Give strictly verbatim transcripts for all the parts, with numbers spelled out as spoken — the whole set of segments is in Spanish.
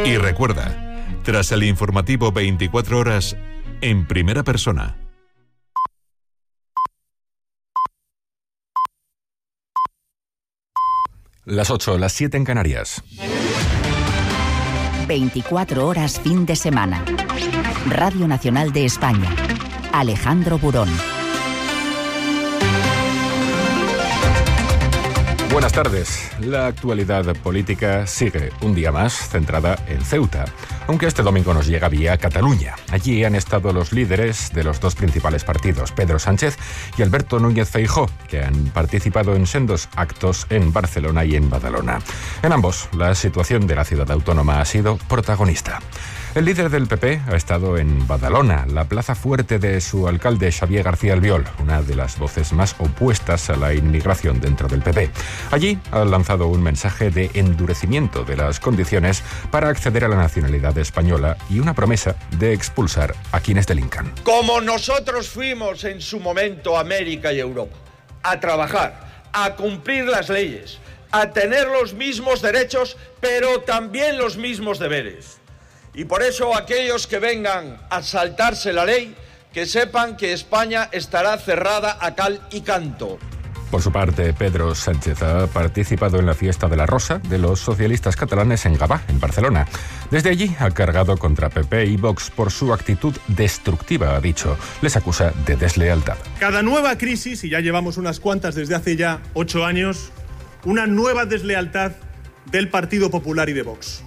Y recuerda, tras el informativo veinticuatro horas, en primera persona. Las ocho, las siete en Canarias. veinticuatro horas fin de semana. Radio Nacional de España. Alejandro Burón. Buenas tardes. La actualidad política sigue un día más centrada en Ceuta, aunque este domingo nos llega vía Cataluña. Allí han estado los líderes de los dos principales partidos, Pedro Sánchez y Alberto Núñez Feijóo, que han participado en sendos actos en Barcelona y en Badalona. En ambos, la situación de la ciudad autónoma ha sido protagonista. El líder del P P ha estado en Badalona, la plaza fuerte de su alcalde Xavier García Albiol, una de las voces más opuestas a la inmigración dentro del P P. Allí ha lanzado un mensaje de endurecimiento de las condiciones para acceder a la nacionalidad española y una promesa de expulsar a quienes delincan. Como nosotros fuimos en su momento a América y Europa, a trabajar, a cumplir las leyes, a tener los mismos derechos, pero también los mismos deberes. Y por eso aquellos que vengan a saltarse la ley, que sepan que España estará cerrada a cal y canto. Por su parte, Pedro Sánchez ha participado en la fiesta de la Rosa de los socialistas catalanes en Gavà, en Barcelona. Desde allí ha cargado contra P P y Vox por su actitud destructiva, ha dicho. Les acusa de deslealtad. Cada nueva crisis, y ya llevamos unas cuantas desde hace ya ocho años, una nueva deslealtad del Partido Popular y de Vox.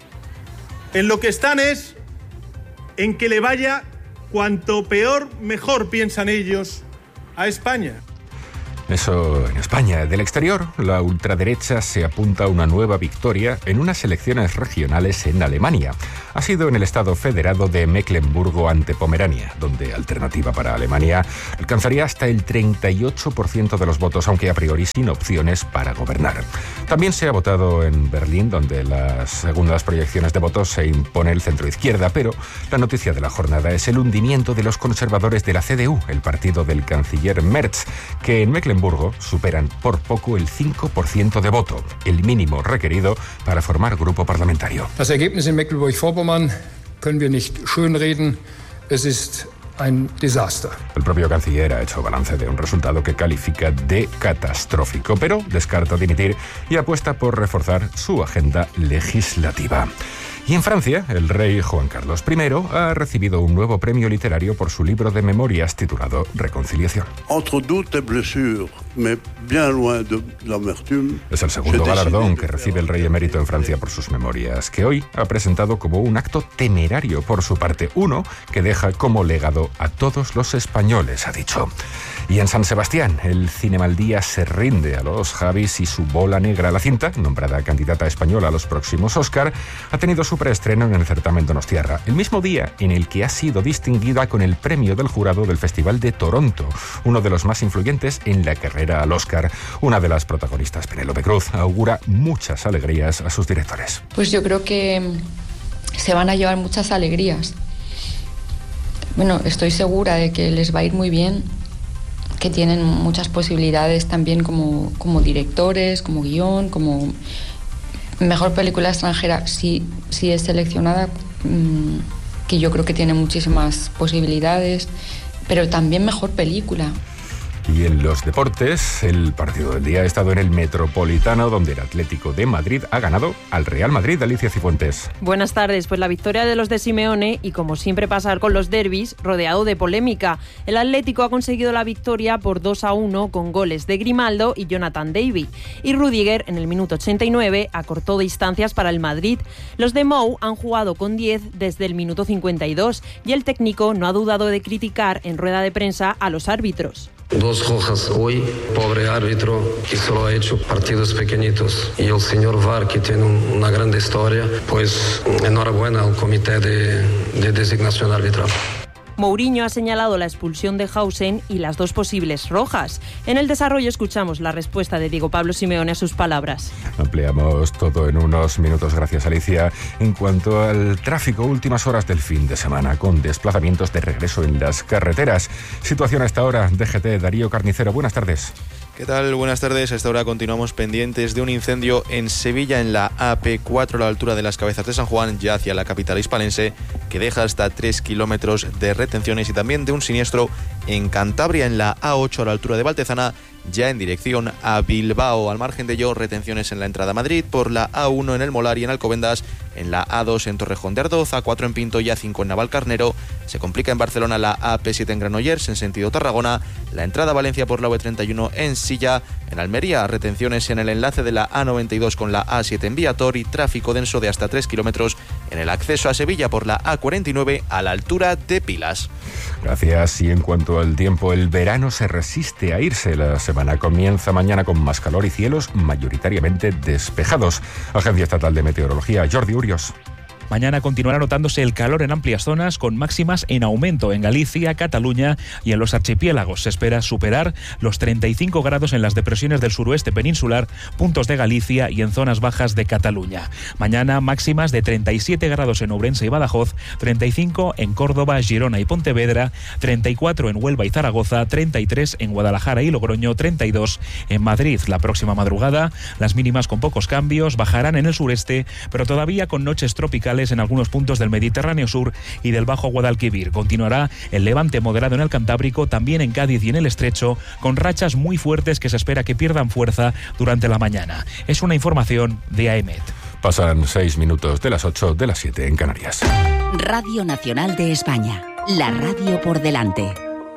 En lo que están es en que le vaya cuanto peor, mejor, piensan ellos, a España. Eso en España. Del exterior, la ultraderecha se apunta a una nueva victoria en unas elecciones regionales en Alemania. Ha sido en el estado federado de Mecklemburgo ante Pomerania, donde Alternativa para Alemania alcanzaría hasta el treinta y ocho por ciento de los votos, aunque a priori sin opciones para gobernar. También se ha votado en Berlín, donde las, según las proyecciones de votos se impone el centro-izquierda, pero la noticia de la jornada es el hundimiento de los conservadores de la C D U, el partido del canciller Merz, que en Mecklemburgo superan por poco el cinco por ciento de voto, el mínimo requerido para formar grupo parlamentario. Das Ergebnis in Mecklenburg-Vorpommern können wir nicht schönreden. Es ist ein Desaster. El propio canciller ha hecho balance de un resultado que califica de catastrófico, pero descarta dimitir y apuesta por reforzar su agenda legislativa. Y en Francia, el rey Juan Carlos primero ha recibido un nuevo premio literario por su libro de memorias titulado Reconciliación. Entre doutes et blessures, mais bien loin de l'amertume. Es el segundo galardón que recibe el rey emérito en Francia por sus memorias, que hoy ha presentado como un acto temerario por su parte, uno que deja como legado a todos los españoles, ha dicho. Y en San Sebastián, el Cinemaldía se rinde a los Javis y su bola negra. La cinta, nombrada candidata española a los próximos Oscar, ha tenido su preestreno en el certamen Donostiarra, el mismo día en el que ha sido distinguida con el premio del jurado del Festival de Toronto, uno de los más influyentes en la carrera al Oscar. Una de las protagonistas, Penélope Cruz, augura muchas alegrías a sus directores. Pues yo creo que se van a llevar muchas alegrías. Bueno, estoy segura de que les va a ir muy bien, que tienen muchas posibilidades también como, como directores, como guión, como mejor película extranjera, si, si es seleccionada, mmm, que yo creo que tiene muchísimas posibilidades, pero también mejor película. Y en los deportes, el partido del día ha estado en el Metropolitano, donde el Atlético de Madrid ha ganado al Real Madrid. Alicia Cifuentes. Buenas tardes. Pues la victoria de los de Simeone, y como siempre pasa con los derbis, rodeado de polémica. El Atlético ha conseguido la victoria por dos a uno con goles de Grimaldo y Jonathan David. Y Rüdiger, en el minuto ochenta y nueve, acortó distancias para el Madrid. Los de Mou han jugado con diez desde el minuto cincuenta y dos, y el técnico no ha dudado de criticar en rueda de prensa a los árbitros. Dos rojas hoy, pobre árbitro que solo ha hecho partidos pequeñitos, y el señor V A R que tiene un, una gran historia, pues enhorabuena al comité de, de designación arbitral. Mourinho ha señalado la expulsión de Hausen y las dos posibles rojas. En el desarrollo escuchamos la respuesta de Diego Pablo Simeone a sus palabras. Ampliamos todo en unos minutos, gracias Alicia. En cuanto al tráfico, últimas horas del fin de semana, con desplazamientos de regreso en las carreteras. Situación a esta hora, D G T, Darío Carnicero, buenas tardes. ¿Qué tal? Buenas tardes. A esta hora continuamos pendientes de un incendio en Sevilla, en la A P cuatro, a la altura de las Cabezas de San Juan, ya hacia la capital hispalense, que deja hasta tres kilómetros de retenciones, y también de un siniestro en Cantabria, en la A ocho, a la altura de Valtezana, ya en dirección a Bilbao. Al margen de ello, retenciones en la entrada a Madrid, por la A uno en El Molar y en Alcobendas, en la A dos en Torrejón de Ardoz, A cuatro en Pinto y A cinco en Navalcarnero. Se complica en Barcelona la A P siete en Granollers, en sentido Tarragona, la entrada a Valencia por la U treinta y uno en Silla. En Almería, retenciones en el enlace de la A noventa y dos con la A siete en Viator, y tráfico denso de hasta tres kilómetros en el acceso a Sevilla por la A cuarenta y nueve a la altura de Pilas. Gracias. Y en cuanto al tiempo, el verano se resiste a irse. La semana comienza mañana con más calor y cielos mayoritariamente despejados. Agencia Estatal de Meteorología, Jordi Urios. Mañana continuará notándose el calor en amplias zonas, con máximas en aumento en Galicia, Cataluña y en los archipiélagos. Se espera superar los treinta y cinco grados en las depresiones del suroeste peninsular, puntos de Galicia y en zonas bajas de Cataluña. Mañana máximas de treinta y siete grados en Ourense y Badajoz, treinta y cinco en Córdoba, Girona y Pontevedra, treinta y cuatro en Huelva y Zaragoza, treinta y tres en Guadalajara y Logroño, treinta y dos en Madrid. La próxima madrugada, las mínimas con pocos cambios, bajarán en el sureste, pero todavía con noches tropicales en algunos puntos del Mediterráneo sur y del Bajo Guadalquivir. Continuará el levante moderado en el Cantábrico, también en Cádiz y en el Estrecho, con rachas muy fuertes que se espera que pierdan fuerza durante la mañana. Es una información de AEMET. Pasan seis minutos de las ocho, de las siete en Canarias. Radio Nacional de España, la radio por delante.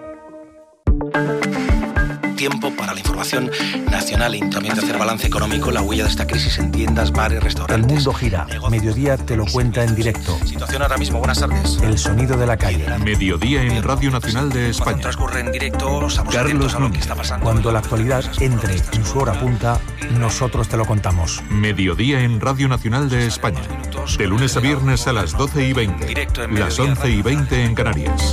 Tiempo para la información nacional y también de hacer balance económico, la huella de esta crisis en tiendas, bares, restaurantes. El mundo gira. Mediodía te lo cuenta en directo. Situación ahora mismo, buenas tardes. El sonido de la calle. Mediodía en Radio Nacional de España. Cuando transcurre en directo, estamos atentos a lo que está pasando. Cuando la actualidad entre en su hora punta, nosotros te lo contamos. Mediodía en Radio Nacional de España. De lunes a viernes a las doce y veinte. Las once y veinte en Canarias.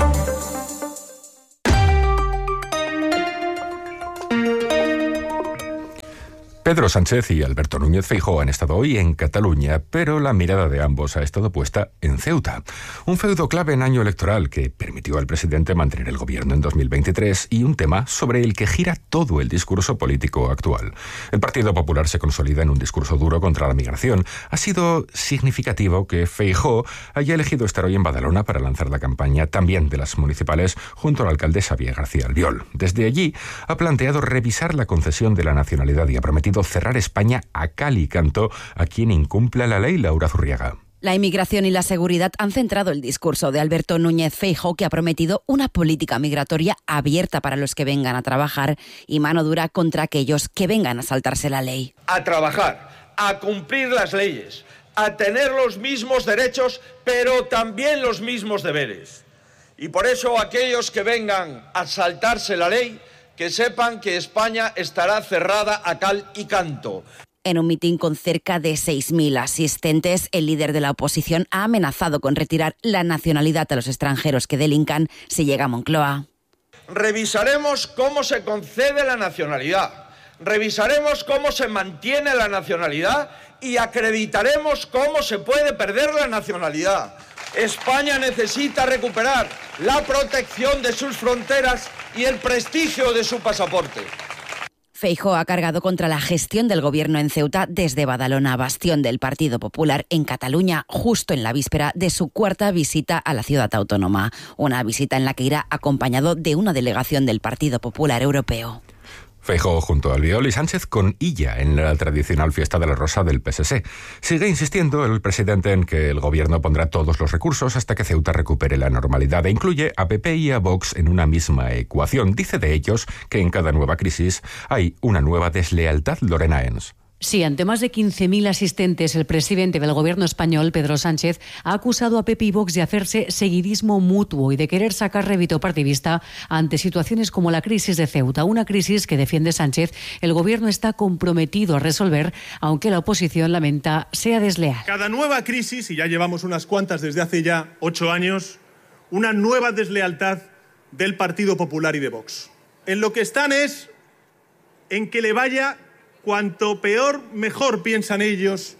Pedro Sánchez y Alberto Núñez Feijóo han estado hoy en Cataluña, pero la mirada de ambos ha estado puesta en Ceuta. Un feudo clave en año electoral que permitió al presidente mantener el gobierno en dos mil veintitrés, y un tema sobre el que gira todo el discurso político actual. El Partido Popular se consolida en un discurso duro contra la migración. Ha sido significativo que Feijóo haya elegido estar hoy en Badalona para lanzar la campaña también de las municipales junto a la alcaldesa Xavier García Albiol. Desde allí ha planteado revisar la concesión de la nacionalidad y ha prometido cerrar España a cal y canto a quien incumpla la ley. Laura Zurriaga. La inmigración y la seguridad han centrado el discurso de Alberto Núñez Feijóo, que ha prometido una política migratoria abierta para los que vengan a trabajar y mano dura contra aquellos que vengan a saltarse la ley. A trabajar, a cumplir las leyes, a tener los mismos derechos, pero también los mismos deberes. Y por eso aquellos que vengan a saltarse la ley, que sepan que España estará cerrada a cal y canto. En un mitin con cerca de seis mil asistentes, el líder de la oposición ha amenazado con retirar la nacionalidad a los extranjeros que delincan si llega a Moncloa. Revisaremos cómo se concede la nacionalidad, revisaremos cómo se mantiene la nacionalidad y acreditaremos cómo se puede perder la nacionalidad. España necesita recuperar la protección de sus fronteras y el prestigio de su pasaporte. Feijóo ha cargado contra la gestión del gobierno en Ceuta desde Badalona, bastión del Partido Popular en Cataluña, justo en la víspera de su cuarta visita a la ciudad autónoma. Una visita en la que irá acompañado de una delegación del Partido Popular Europeo. Feijóo junto a Albiol y Sánchez con Illa en la tradicional fiesta de la Rosa del P S C. Sigue insistiendo el presidente en que el gobierno pondrá todos los recursos hasta que Ceuta recupere la normalidad e incluye a P P y a Vox en una misma ecuación. Dice de ellos que en cada nueva crisis hay una nueva deslealtad. Lorena Ens. Sí, ante más de quince mil asistentes, el presidente del gobierno español, Pedro Sánchez, ha acusado a P P y Vox de hacerse seguidismo mutuo y de querer sacar rédito partidista ante situaciones como la crisis de Ceuta, una crisis que, defiende Sánchez, el gobierno está comprometido a resolver, aunque la oposición lamenta sea desleal. Cada nueva crisis, y ya llevamos unas cuantas desde hace ya ocho años, una nueva deslealtad del Partido Popular y de Vox. En lo que están es en que le vaya cuanto peor, mejor, piensan ellos,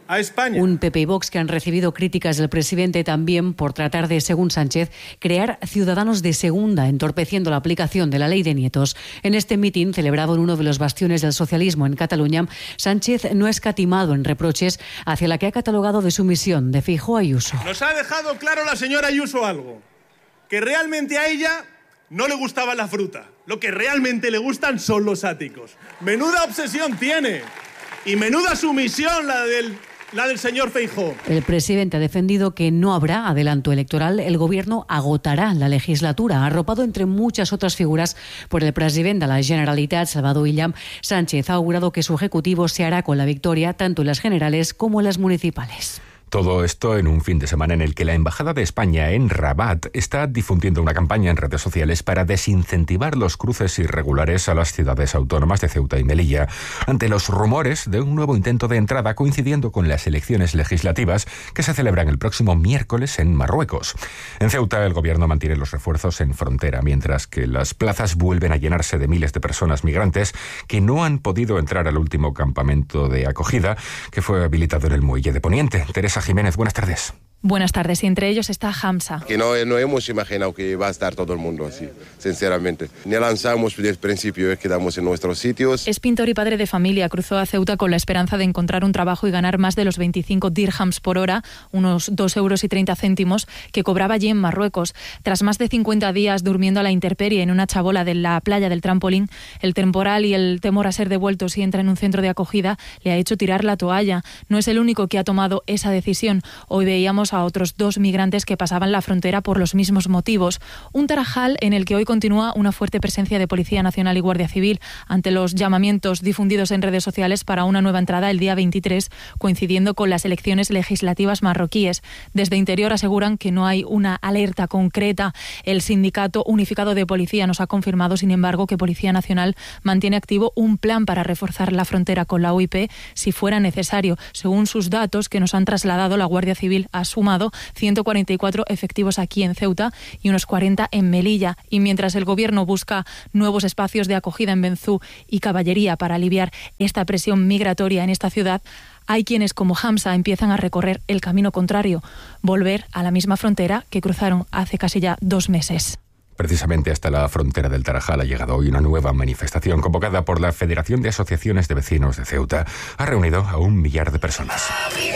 a España. Un P P y Vox que han recibido críticas del presidente también por tratar de, según Sánchez, crear ciudadanos de segunda, entorpeciendo la aplicación de la ley de nietos. En este mitin, celebrado en uno de los bastiones del socialismo en Cataluña, Sánchez no ha escatimado en reproches hacia la que ha catalogado de sumisión de Feijóo a Ayuso. Nos ha dejado claro la señora Ayuso algo, que realmente a ella no le gustaba la fruta. Lo que realmente le gustan son los áticos. Menuda obsesión tiene y menuda sumisión la del... la del señor Feijóo. El presidente ha defendido que no habrá adelanto electoral. El gobierno agotará la legislatura, arropado entre muchas otras figuras por el presidente de la Generalitat, Salvador Illa. Sánchez ha augurado que su ejecutivo se hará con la victoria tanto en las generales como en las municipales. Todo esto en un fin de semana en el que la Embajada de España en Rabat está difundiendo una campaña en redes sociales para desincentivar los cruces irregulares a las ciudades autónomas de Ceuta y Melilla, ante los rumores de un nuevo intento de entrada coincidiendo con las elecciones legislativas que se celebran el próximo miércoles en Marruecos. En Ceuta, el gobierno mantiene los refuerzos en frontera, mientras que las plazas vuelven a llenarse de miles de personas migrantes que no han podido entrar al último campamento de acogida que fue habilitado en el Muelle de Poniente. Teresa Jiménez, buenas tardes. Buenas tardes, y entre ellos está Hamza. Que no, no hemos imaginado que va a estar todo el mundo así, sinceramente. Ni lanzamos desde el principio, eh, quedamos en nuestros sitios. Es pintor y padre de familia, cruzó a Ceuta con la esperanza de encontrar un trabajo y ganar más de los veinticinco dirhams por hora, unos dos euros y treinta céntimos, que cobraba allí en Marruecos. Tras más de cincuenta días durmiendo a la intemperie en una chabola de la playa del Trampolín, el temporal y el temor a ser devuelto si entra en un centro de acogida le ha hecho tirar la toalla. No es el único que ha tomado esa decisión. Hoy veíamos a otros dos migrantes que pasaban la frontera por los mismos motivos. Un Tarajal en el que hoy continúa una fuerte presencia de Policía Nacional y Guardia Civil ante los llamamientos difundidos en redes sociales para una nueva entrada el día veintitrés, coincidiendo con las elecciones legislativas marroquíes. Desde Interior aseguran que no hay una alerta concreta. El Sindicato Unificado de Policía nos ha confirmado, sin embargo, que Policía Nacional mantiene activo un plan para reforzar la frontera con la O I P si fuera necesario. Según sus datos que nos han trasladado, la Guardia Civil ha sumado ciento cuarenta y cuatro efectivos aquí en Ceuta y unos cuarenta en Melilla. Y mientras el gobierno busca nuevos espacios de acogida en Benzú y Caballería para aliviar esta presión migratoria en esta ciudad, hay quienes, como Hamza, empiezan a recorrer el camino contrario, volver a la misma frontera que cruzaron hace casi ya dos meses. Precisamente hasta la frontera del Tarajal ha llegado hoy una nueva manifestación convocada por la Federación de Asociaciones de Vecinos de Ceuta. Ha reunido a un millar de personas.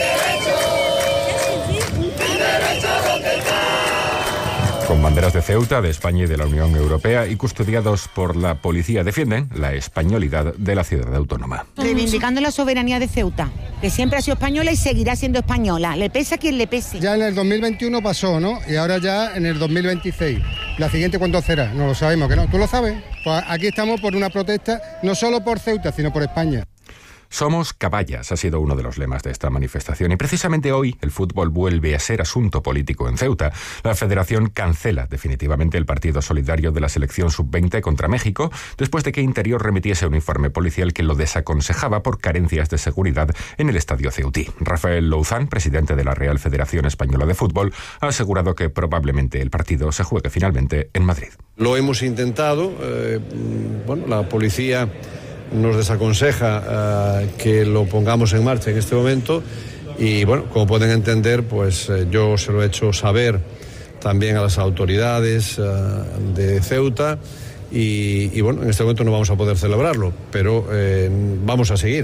Con banderas de Ceuta, de España y de la Unión Europea y custodiados por la policía, defienden la españolidad de la ciudad autónoma. Reivindicando la soberanía de Ceuta, que siempre ha sido española y seguirá siendo española. Le pese a quien le pese. Ya en el dos mil veintiuno pasó, ¿no? Y ahora ya en el dos mil veintiséis. ¿La siguiente cuándo será? No lo sabemos, ¿que no? ¿Tú lo sabes? Pues aquí estamos por una protesta, no solo por Ceuta, sino por España. Somos caballas ha sido uno de los lemas de esta manifestación y precisamente hoy el fútbol vuelve a ser asunto político en Ceuta. La federación cancela definitivamente el partido solidario de la selección sub veinte contra México después de que Interior remitiese un informe policial que lo desaconsejaba por carencias de seguridad en el estadio ceutí. Rafael Louzán, presidente de la Real Federación Española de Fútbol, ha asegurado que probablemente el partido se juegue finalmente en Madrid. Lo hemos intentado, eh, bueno, la policía nos desaconseja uh, que lo pongamos en marcha en este momento y bueno, como pueden entender, pues eh, yo se lo he hecho saber también a las autoridades uh, de Ceuta y, y bueno, en este momento no vamos a poder celebrarlo, pero eh, vamos a seguir.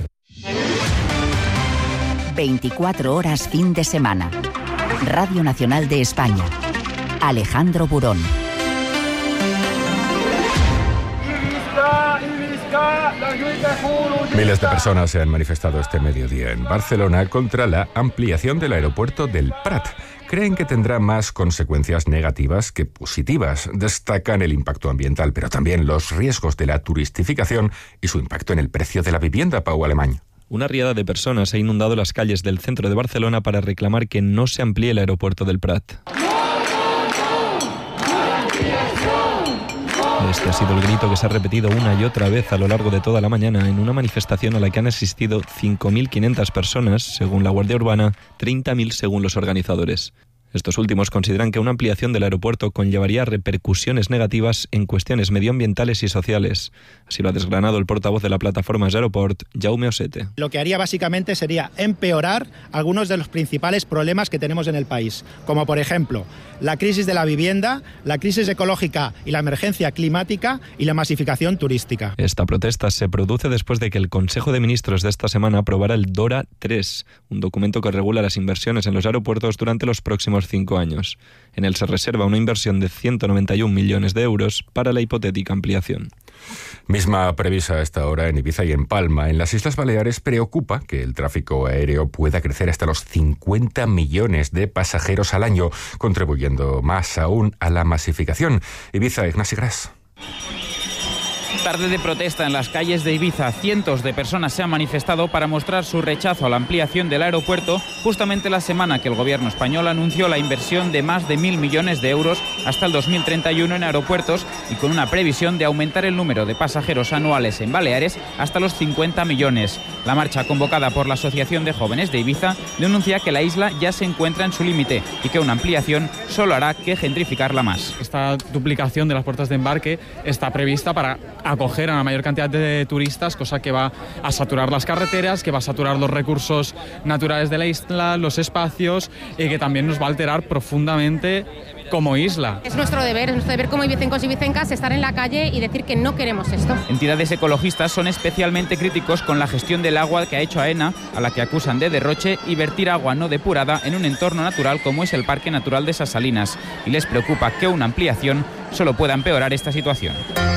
veinticuatro horas fin de semana. Radio Nacional de España. Alejandro Burón. Miles de personas se han manifestado este mediodía en Barcelona contra la ampliación del aeropuerto del Prat. Creen que tendrá más consecuencias negativas que positivas. Destacan el impacto ambiental, pero también los riesgos de la turistificación y su impacto en el precio de la vivienda. Pau Alemany. Una riada de personas ha inundado las calles del centro de Barcelona para reclamar que no se amplíe el aeropuerto del Prat. Este ha sido el grito que se ha repetido una y otra vez a lo largo de toda la mañana en una manifestación a la que han asistido cinco mil quinientas personas, según la Guardia Urbana, treinta mil según los organizadores. Estos últimos consideran que una ampliación del aeropuerto conllevaría repercusiones negativas en cuestiones medioambientales y sociales. Así lo ha desgranado el portavoz de la plataforma Aeroport, Jaume Osete. Lo que haría básicamente sería empeorar algunos de los principales problemas que tenemos en el país, como por ejemplo la crisis de la vivienda, la crisis ecológica y la emergencia climática y la masificación turística. Esta protesta se produce después de que el Consejo de Ministros de esta semana aprobara el DORA tres, un documento que regula las inversiones en los aeropuertos durante los próximos cinco años. En él se reserva una inversión de ciento noventa y un millones de euros para la hipotética ampliación. Misma previsa a esta hora en Ibiza y en Palma. En las Islas Baleares preocupa que el tráfico aéreo pueda crecer hasta los cincuenta millones de pasajeros al año, contribuyendo más aún a la masificación. Ibiza, Ignasi Gras. Tarde de protesta en las calles de Ibiza. Cientos de personas se han manifestado para mostrar su rechazo a la ampliación del aeropuerto, justamente la semana que el gobierno español anunció la inversión de más de mil millones de euros hasta el dos mil treinta y uno en aeropuertos y con una previsión de aumentar el número de pasajeros anuales en Baleares hasta los cincuenta millones. La marcha convocada por la Asociación de Jóvenes de Ibiza denuncia que la isla ya se encuentra en su límite y que una ampliación solo hará que gentrificarla más. Esta duplicación de las puertas de embarque está prevista para acoger a la mayor cantidad de turistas, cosa que va a saturar las carreteras, que va a saturar los recursos naturales de la isla, los espacios y que también nos va a alterar profundamente como isla. Es nuestro deber, es nuestro deber como ibicencos y ibicencas estar en la calle y decir que no queremos esto. Entidades ecologistas son especialmente críticos con la gestión del agua que ha hecho AENA, a la que acusan de derroche y vertir agua no depurada en un entorno natural como es el Parque Natural de Esas Salinas, y les preocupa que una ampliación solo pueda empeorar esta situación.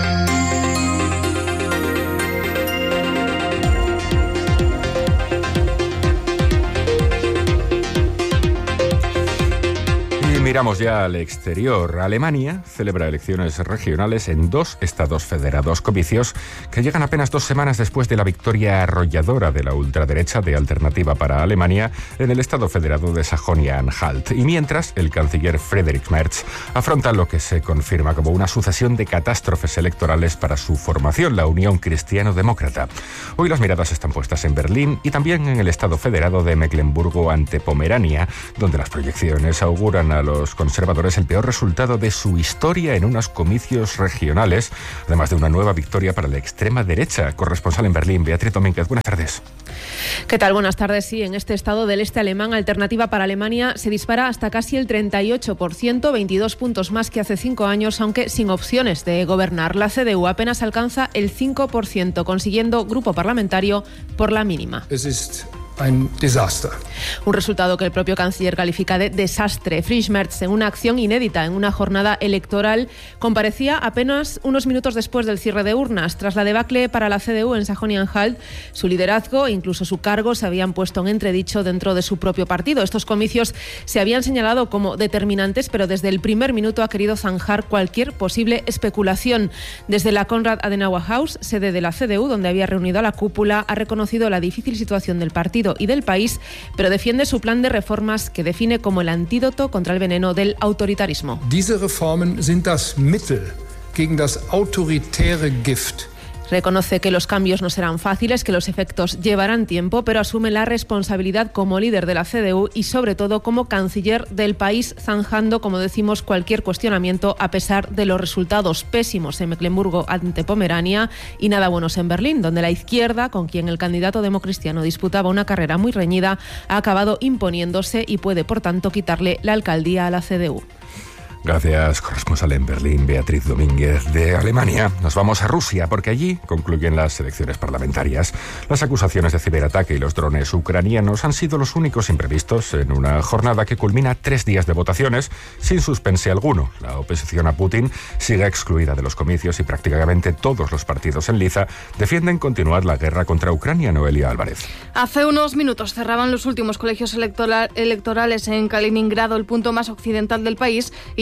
Miramos ya al exterior. Alemania celebra elecciones regionales en dos estados federados, comicios que llegan apenas dos semanas después de la victoria arrolladora de la ultraderecha de Alternativa para Alemania en el estado federado de Sajonia-Anhalt. Y mientras, el canciller Friedrich Merz afronta lo que se confirma como una sucesión de catástrofes electorales para su formación, la Unión Cristiano-Demócrata. Hoy las miradas están puestas en Berlín y también en el estado federado de Mecklemburgo ante Pomerania, donde las proyecciones auguran a los conservadores el peor resultado de su historia en unos comicios regionales, además de una nueva victoria para la extrema derecha. Corresponsal en Berlín, Beatriz Domínguez, buenas tardes. ¿Qué tal? Buenas tardes. Sí, en este estado del este alemán, Alternativa para Alemania se dispara hasta casi el treinta y ocho por ciento, veintidós puntos más que hace cinco años, aunque sin opciones de gobernar. La C D U apenas alcanza el cinco por ciento, consiguiendo grupo parlamentario por la mínima. Es ist ein Desaster. Un resultado que el propio canciller califica de desastre. Friedrich Merz, en una acción inédita en una jornada electoral, comparecía apenas unos minutos después del cierre de urnas. Tras la debacle para la C D U en Sajonia-Anhalt, su liderazgo e incluso su cargo se habían puesto en entredicho dentro de su propio partido. Estos comicios se habían señalado como determinantes, pero desde el primer minuto ha querido zanjar cualquier posible especulación. Desde la Konrad Adenauer House, sede de la C D U, donde había reunido a la cúpula, ha reconocido la difícil situación del partido y del país, pero defiende su plan de reformas que define como el antídoto contra el veneno del autoritarismo. Diese Reformen sind das Mittel gegen das autoritäre Gift. Reconoce que los cambios no serán fáciles, que los efectos llevarán tiempo, pero asume la responsabilidad como líder de la C D U y sobre todo como canciller del país, zanjando, como decimos, cualquier cuestionamiento a pesar de los resultados pésimos en Mecklemburgo ante Pomerania y nada buenos en Berlín, donde la izquierda, con quien el candidato democristiano disputaba una carrera muy reñida, ha acabado imponiéndose y puede, por tanto, quitarle la alcaldía a la C D U. Gracias, corresponsal en Berlín, Beatriz Domínguez. De Alemania nos vamos a Rusia, porque allí concluyen las elecciones parlamentarias. Las acusaciones de ciberataque y los drones ucranianos han sido los únicos imprevistos en una jornada que culmina tres días de votaciones sin suspense alguno. La oposición a Putin sigue excluida de los comicios y prácticamente todos los partidos en liza defienden continuar la guerra contra Ucrania. Noelia Álvarez. Hace unos minutos cerraban los últimos colegios electoral, electorales en Kaliningrado, el punto más occidental del país, y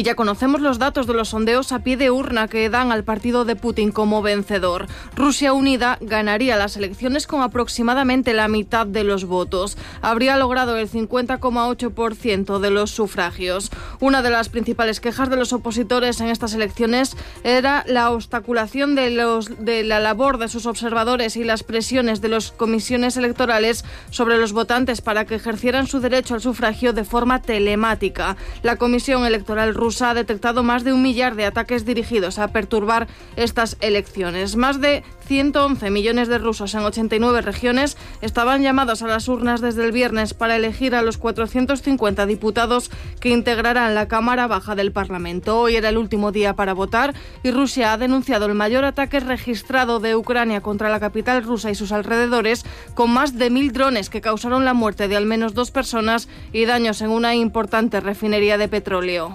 ya conocemos los datos de los sondeos a pie de urna que dan al partido de Putin como vencedor. Rusia Unida ganaría las elecciones con aproximadamente la mitad de los votos. Habría logrado el cincuenta coma ocho por ciento de los sufragios. Una de las principales quejas de los opositores en estas elecciones era la obstaculación de, los, de la labor de sus observadores y las presiones de las comisiones electorales sobre los votantes para que ejercieran su derecho al sufragio de forma telemática. La Comisión Electoral rusa ha detectado más de un millar de ataques dirigidos a perturbar estas elecciones. Más de ciento once millones de rusos en ochenta y nueve regiones estaban llamados a las urnas desde el viernes para elegir a los cuatrocientos cincuenta diputados que integrarán la Cámara Baja del Parlamento. Hoy era el último día para votar y Rusia ha denunciado el mayor ataque registrado de Ucrania contra la capital rusa y sus alrededores, con más de mil drones que causaron la muerte de al menos dos personas y daños en una importante refinería de petróleo.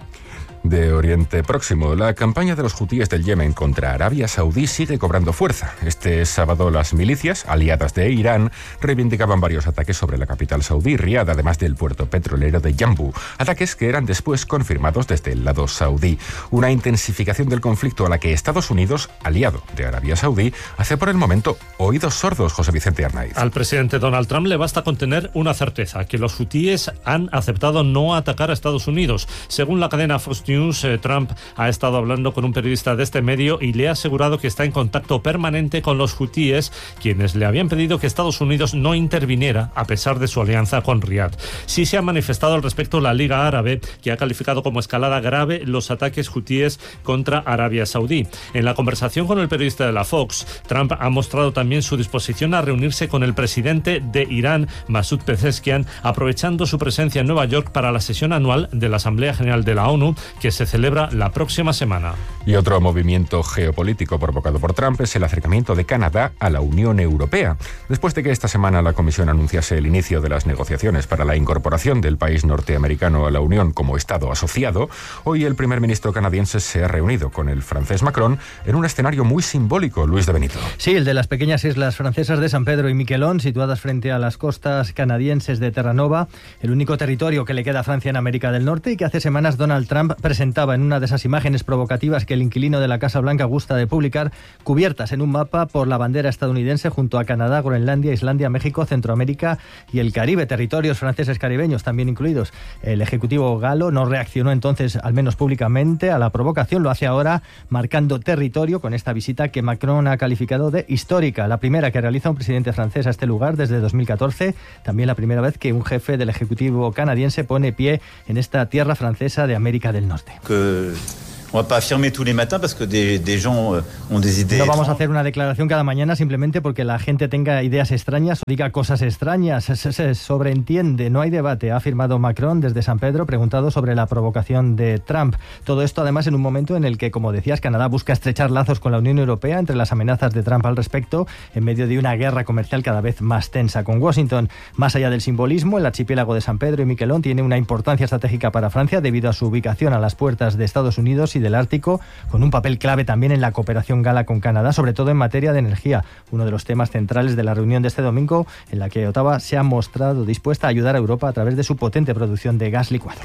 De Oriente Próximo, la campaña de los hutíes del Yemen contra Arabia Saudí sigue cobrando fuerza. Este sábado las milicias, aliadas de Irán, reivindicaban varios ataques sobre la capital saudí, Riad, además del puerto petrolero de Yanbu. Ataques que eran después confirmados desde el lado saudí. Una intensificación del conflicto a la que Estados Unidos, aliado de Arabia Saudí, hace por el momento oídos sordos, José Vicente Arnaiz. Al presidente Donald Trump le basta con tener una certeza, que los hutíes han aceptado no atacar a Estados Unidos. Según la cadena Fox News, Trump ha estado hablando con un periodista de este medio y le ha asegurado que está en contacto permanente con los hutíes, quienes le habían pedido que Estados Unidos no interviniera a pesar de su alianza con Riad. Sí se ha manifestado al respecto la Liga Árabe, que ha calificado como escalada grave los ataques hutíes contra Arabia Saudí. En la conversación con el periodista de la Fox, Trump ha mostrado también su disposición a reunirse con el presidente de Irán, Masoud Pezeshkian, aprovechando su presencia en Nueva York para la sesión anual de la Asamblea General de la ONU, que se celebra la próxima semana. Y otro movimiento geopolítico provocado por Trump es el acercamiento de Canadá a la Unión Europea. Después de que esta semana la Comisión anunciase el inicio de las negociaciones para la incorporación del país norteamericano a la Unión como Estado asociado, hoy el primer ministro canadiense se ha reunido con el francés Macron en un escenario muy simbólico, Luis de Benito. Sí, el de las pequeñas islas francesas de San Pedro y Miquelón, situadas frente a las costas canadienses de Terranova, el único territorio que le queda a Francia en América del Norte y que hace semanas Donald Trump presentaba en una de esas imágenes provocativas que el inquilino de la Casa Blanca gusta de publicar, cubiertas en un mapa por la bandera estadounidense junto a Canadá, Groenlandia, Islandia, México, Centroamérica y el Caribe, territorios franceses caribeños también incluidos. El ejecutivo galo no reaccionó entonces, al menos públicamente, a la provocación. Lo hace ahora marcando territorio con esta visita que Macron ha calificado de histórica, la primera que realiza un presidente francés a este lugar desde dos mil catorce, también la primera vez que un jefe del ejecutivo canadiense pone pie en esta tierra francesa de América del Norte. Que on va pas affirmer tous les matins parce que des, des gens ont des idées. No vamos a hacer una declaración cada mañana simplemente porque la gente tenga ideas extrañas o diga cosas extrañas. Se, se sobreentiende, no hay debate, ha afirmado Macron desde San Pedro, preguntado sobre la provocación de Trump. Todo esto además en un momento en el que, como decías, Canadá busca estrechar lazos con la Unión Europea entre las amenazas de Trump al respecto, en medio de una guerra comercial cada vez más tensa con Washington. Más allá del simbolismo, el archipiélago de San Pedro y Miquelón tiene una importancia estratégica para Francia debido a su ubicación a las puertas de Estados Unidos y del Ártico, con un papel clave también en la cooperación gala con Canadá, sobre todo en materia de energía, uno de los temas centrales de la reunión de este domingo, en la que Ottawa se ha mostrado dispuesta a ayudar a Europa a través de su potente producción de gas licuado.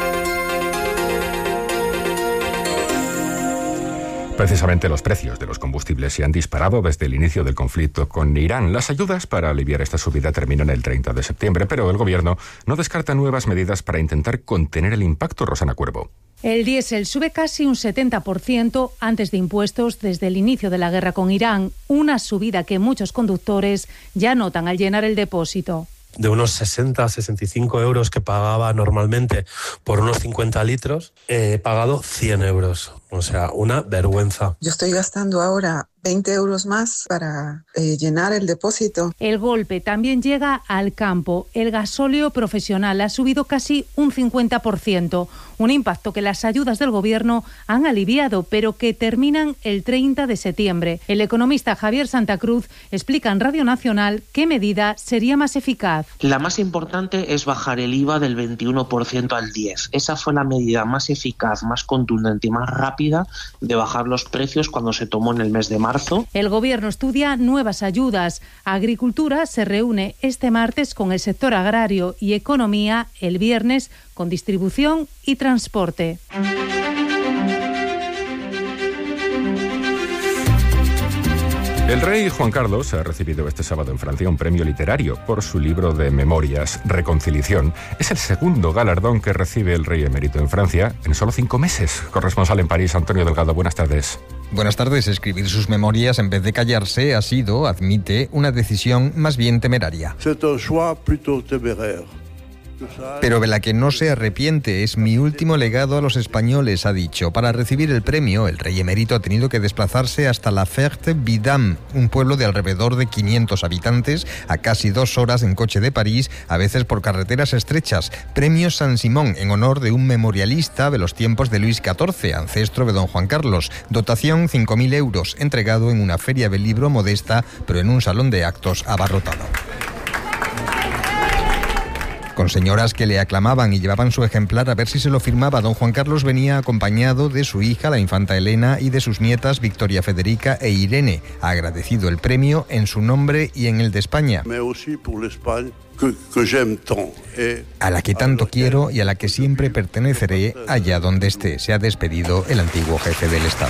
Precisamente los precios de los combustibles se han disparado desde el inicio del conflicto con Irán. Las ayudas para aliviar esta subida terminan el treinta de septiembre, pero el gobierno no descarta nuevas medidas para intentar contener el impacto. Rosana Cuervo. El diésel sube casi un setenta por ciento antes de impuestos desde el inicio de la guerra con Irán, una subida que muchos conductores ya notan al llenar el depósito. De unos sesenta a sesenta y cinco euros que pagaba normalmente por unos cincuenta litros, he pagado cien euros. O sea, una vergüenza. Yo estoy gastando ahora veinte euros más para eh, llenar el depósito. El golpe también llega al campo. El gasóleo profesional ha subido casi un cincuenta por ciento, un impacto que las ayudas del gobierno han aliviado, pero que terminan el treinta de septiembre. El economista Javier Santa Cruz explica en Radio Nacional qué medida sería más eficaz. La más importante es bajar el I V A del veintiuno por ciento al diez por ciento. Esa fue la medida más eficaz, más contundente y más rápida de bajar los precios cuando se tomó en el mes de marzo. El gobierno estudia nuevas ayudas. Agricultura se reúne este martes con el sector agrario y economía el viernes con distribución y transporte. El rey Juan Carlos ha recibido este sábado en Francia un premio literario por su libro de memorias, Reconciliación. Es el segundo galardón que recibe el rey emérito en Francia en solo cinco meses. Corresponsal en París, Antonio Delgado, buenas tardes. Buenas tardes. Escribir sus memorias en vez de callarse ha sido, admite, una decisión más bien temeraria. C'est un choix plutôt téméraire. Pero de la que no se arrepiente, es mi último legado a los españoles, ha dicho. Para recibir el premio, el rey emérito ha tenido que desplazarse hasta La Ferté-Vidame, un pueblo de alrededor de quinientos habitantes, a casi dos horas en coche de París, a veces por carreteras estrechas. Premio Saint-Simon, en honor de un memorialista de los tiempos de Luis catorce, ancestro de don Juan Carlos. Dotación cinco mil euros, entregado en una feria del libro modesta, pero en un salón de actos abarrotado. Con señoras que le aclamaban y llevaban su ejemplar a ver si se lo firmaba, don Juan Carlos venía acompañado de su hija, la infanta Elena, y de sus nietas Victoria Federica e Irene. Ha agradecido el premio en su nombre y en el de España, a la que tanto quiero y a la que siempre perteneceré allá donde esté. Se ha despedido el antiguo jefe del Estado.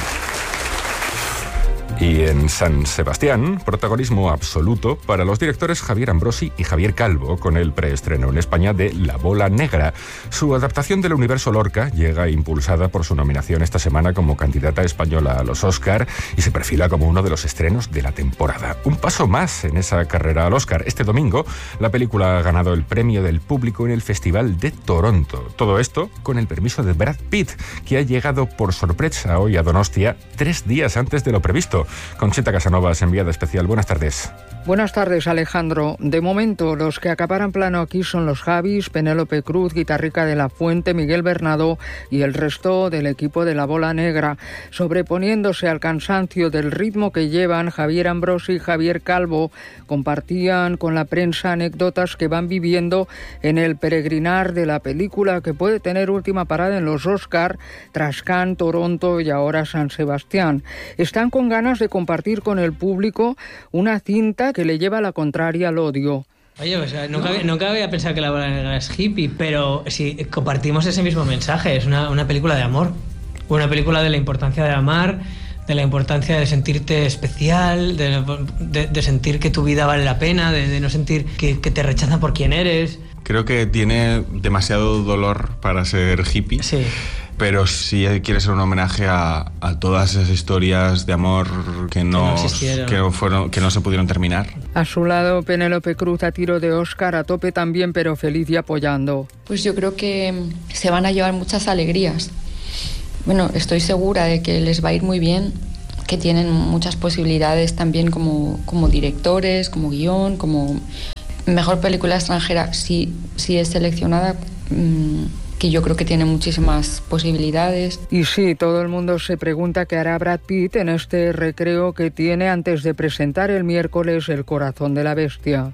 Y en San Sebastián, protagonismo absoluto para los directores Javier Ambrosi y Javier Calvo con el preestreno en España de La Bola Negra. Su adaptación del universo Lorca llega impulsada por su nominación esta semana como candidata española a los Oscar y se perfila como uno de los estrenos de la temporada. Un paso más en esa carrera al Oscar. Este domingo, la película ha ganado el premio del público en el Festival de Toronto. Todo esto con el permiso de Brad Pitt, que ha llegado por sorpresa hoy a Donostia tres días antes de lo previsto. Conchita Casanovas, enviada especial. Buenas tardes. Buenas tardes, Alejandro. De momento, los que acaparan plano aquí son los Javis, Penélope Cruz, Guitarrica de la Fuente, Miguel Bernadó y el resto del equipo de La Bola Negra, sobreponiéndose al cansancio del ritmo que llevan. Javier Ambrosi y Javier Calvo compartían con la prensa anécdotas que van viviendo en el peregrinar de la película, que puede tener última parada en los Oscar, tras Cannes, Toronto y ahora San Sebastián. Están con ganas de compartir con el público una cinta que le lleva la contraria al odio. Oye, pues no cabe, no cabe pensar que La Bola Negra es hippie, pero si compartimos ese mismo mensaje, es una, una película de amor, una película de la importancia de amar, de la importancia de sentirte especial, de, de, de sentir que tu vida vale la pena, de, de no sentir que, que te rechazan por quien eres. Creo que tiene demasiado dolor para ser hippie. Sí. Pero sí quiere ser un homenaje a, a todas esas historias de amor que no, que no que no fueron, que no se pudieron terminar. A su lado, Penélope Cruz a tiro de Oscar, a tope también, pero feliz y apoyando. Pues yo creo que se van a llevar muchas alegrías. Bueno, estoy segura de que les va a ir muy bien, que tienen muchas posibilidades también como, como directores, como guión, como mejor película extranjera, si, si es seleccionada. Mmm, que yo creo que tiene muchísimas posibilidades. Y sí, todo el mundo se pregunta qué hará Brad Pitt en este recreo que tiene antes de presentar el miércoles El corazón de la bestia.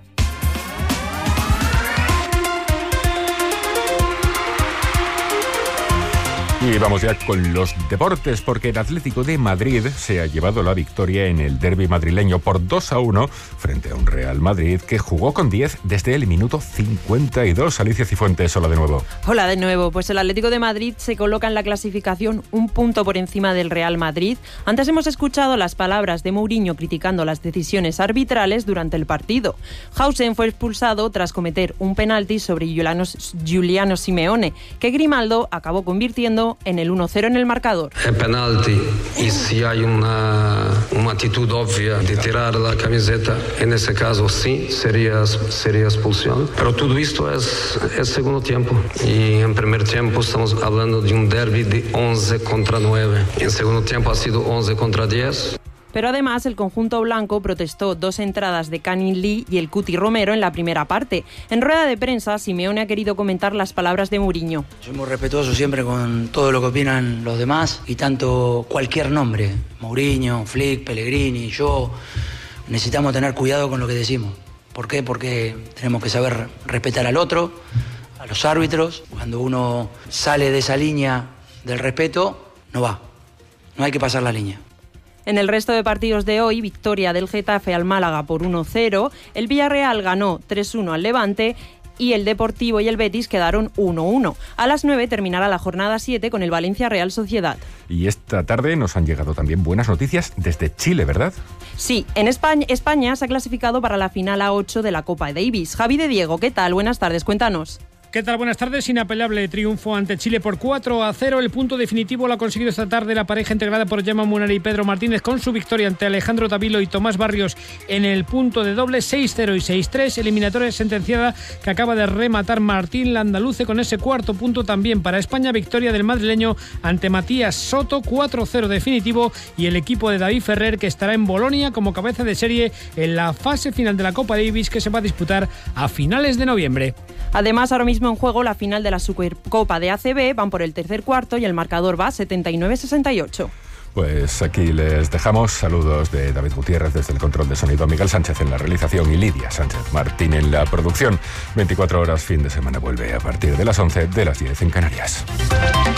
Y vamos ya con los deportes, porque el Atlético de Madrid se ha llevado la victoria en el derbi madrileño por dos a uno frente a un Real Madrid que jugó con diez desde el minuto cincuenta y dos. Alicia Cifuentes, hola de nuevo. Hola de nuevo. Pues el Atlético de Madrid se coloca en la clasificación un punto por encima del Real Madrid. Antes hemos escuchado las palabras de Mourinho criticando las decisiones arbitrales durante el partido. Hausen fue expulsado tras cometer un penalti sobre Giuliano, Giuliano Simeone, que Grimaldo acabó convirtiendo en el uno cero en el marcador. Es penalti y si hay una, una actitud obvia de tirar la camiseta, en ese caso sí sería, sería expulsión. Pero todo esto es, es segundo tiempo y en primer tiempo estamos hablando de un derbi de once contra nueve. En segundo tiempo ha sido once contra diez. Pero además el conjunto blanco protestó dos entradas de Canin Lee y el Cuti Romero en la primera parte. En rueda de prensa, Simeone ha querido comentar las palabras de Mourinho. Soy muy respetuoso siempre con todo lo que opinan los demás y tanto cualquier nombre, Mourinho, Flick, Pellegrini, yo, necesitamos tener cuidado con lo que decimos. ¿Por qué? Porque tenemos que saber respetar al otro, a los árbitros. Cuando uno sale de esa línea del respeto, no va, no hay que pasar la línea. En el resto de partidos de hoy, victoria del Getafe al Málaga por uno cero, el Villarreal ganó tres uno al Levante y el Deportivo y el Betis quedaron uno uno. A las nueve terminará la jornada siete con el Valencia Real Sociedad. Y esta tarde nos han llegado también buenas noticias desde Chile, ¿verdad? Sí, en España, España se ha clasificado para la final A ocho de la Copa Davis. Javi de Diego, ¿qué tal? Buenas tardes, cuéntanos. ¿Qué tal? Buenas tardes. Inapelable triunfo ante Chile por cuatro a cero. El punto definitivo lo ha conseguido esta tarde la pareja integrada por Gemma Munari y Pedro Martínez con su victoria ante Alejandro Tavilo y Tomás Barrios en el punto de doble seis cero y seis tres. Eliminatoria sentenciada que acaba de rematar Martín Landaluce con ese cuarto punto también para España. Victoria del madrileño ante Matías Soto, cuatro cero definitivo, y el equipo de David Ferrer que estará en Bolonia como cabeza de serie en la fase final de la Copa Davis que se va a disputar a finales de noviembre. Además, ahora mismo en juego la final de la Supercopa de A C B, van por el tercer cuarto y el marcador va setenta y nueve a sesenta y ocho. Pues aquí les dejamos. Saludos de David Gutiérrez desde el control de sonido, Miguel Sánchez en la realización y Lidia Sánchez Martín en la producción. veinticuatro horas, fin de semana vuelve a partir de las once, de las diez en Canarias.